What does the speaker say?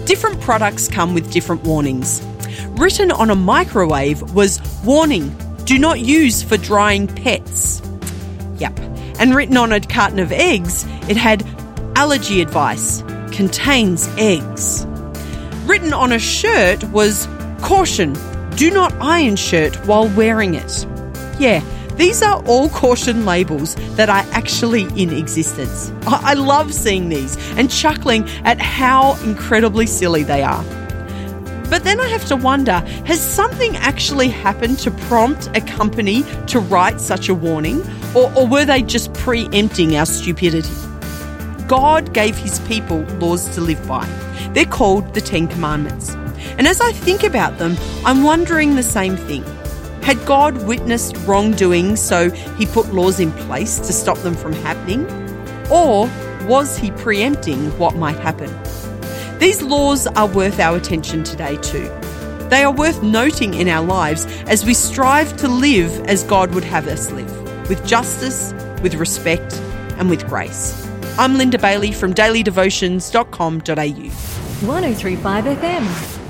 Different products come with different warnings. Written on a microwave was, "Warning, do not use for drying pets." Yep. And written on a carton of eggs, it had, "Allergy advice, contains eggs." Written on a shirt was, "Caution, do not iron shirt while wearing it." Yeah, these are all caution labels that are actually in existence. I love seeing these and chuckling at how incredibly silly they are. But then I have to wonder, has something actually happened to prompt a company to write such a warning? Or were they just preempting our stupidity? God gave his people laws to live by. They're called the Ten Commandments. And as I think about them, I'm wondering the same thing. Had God witnessed wrongdoing, so he put laws in place to stop them from happening? Or was he preempting what might happen? These laws are worth our attention today too. They are worth noting in our lives as we strive to live as God would have us live, with justice, with respect, and with grace. I'm Linda Bailey from dailydevotions.com.au. 103.5 FM.